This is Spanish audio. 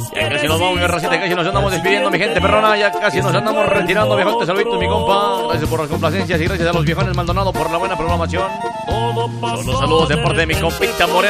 Ya casi nos vamos, mi racita, casi nos andamos despidiendo, mi gente perrona. Ya casi nos andamos retirando, viejote. Saluditos, mi compa. Gracias por las complacencias y gracias a los viejones Maldonado por la buena programación. Son los saludos de parte de mi compita Moreno.